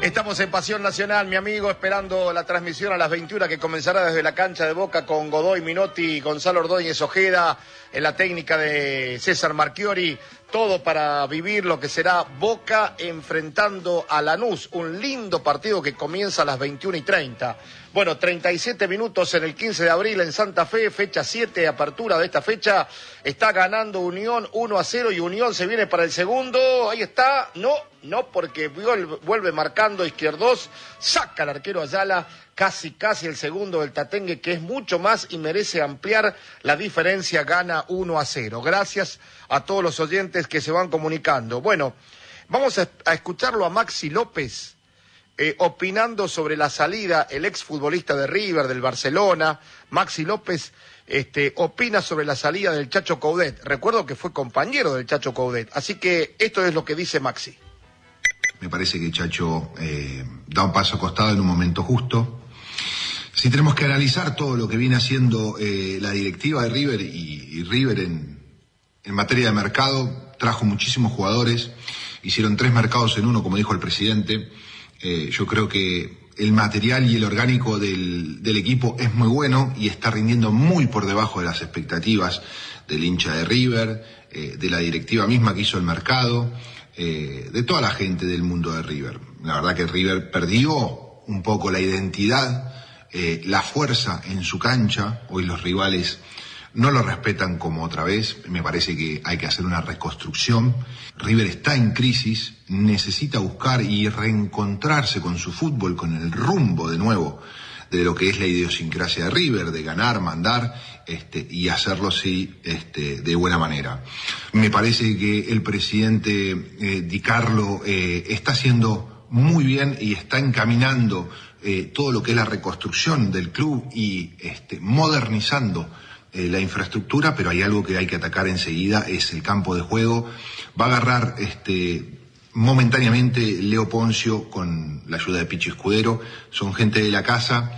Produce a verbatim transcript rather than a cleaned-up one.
Estamos en Pasión Nacional, mi amigo, esperando la transmisión a las veintiuna que comenzará desde la cancha de Boca con Godoy, Minotti, Gonzalo Ordóñez Ojeda, en la técnica de César Marchiori, todo para vivir lo que será Boca enfrentando a Lanús, un lindo partido que comienza a las veintiuna y treinta. Bueno, treinta y siete minutos en el quince de abril en Santa Fe, fecha siete, apertura de esta fecha, está ganando Unión uno a cero y Unión se viene para el segundo, ahí está, no, no porque vuelve marcando Izquierdos, saca al arquero Ayala, casi, casi el segundo del Tatengue, que es mucho más y merece ampliar la diferencia, gana uno a cero. Gracias a todos los oyentes que se van comunicando. Bueno, vamos a, a escucharlo a Maxi López, eh, opinando sobre la salida, el exfutbolista de River, del Barcelona. Maxi López este, opina sobre la salida del Chacho Coudet. Recuerdo que fue compañero del Chacho Coudet, así que esto es lo que dice Maxi. Me parece que Chacho eh, da un paso acostado en un momento justo. Si tenemos que analizar todo lo que viene haciendo eh, la directiva de River y, y River en, en materia de mercado, trajo muchísimos jugadores, hicieron tres mercados en uno, como dijo el presidente. Eh, yo creo que el material y el orgánico del, del equipo es muy bueno y está rindiendo muy por debajo de las expectativas del hincha de River, eh, de la directiva misma que hizo el mercado, eh, de toda la gente del mundo de River. La verdad que River perdió un poco la identidad, Eh, la fuerza en su cancha. Hoy los rivales no lo respetan como otra vez. Me parece que hay que hacer una reconstrucción. River está en crisis, necesita buscar y reencontrarse con su fútbol, con el rumbo de nuevo de lo que es la idiosincrasia de River, de ganar, mandar este, y hacerlo sí este, de buena manera. Me parece que el presidente eh, Di Carlo eh, está haciendo muy bien y está encaminando Eh, todo lo que es la reconstrucción del club y este, modernizando eh, la infraestructura, pero hay algo que hay que atacar enseguida, es el campo de juego. Va a agarrar este, momentáneamente Leo Poncio con la ayuda de Pichi Escudero, son gente de la casa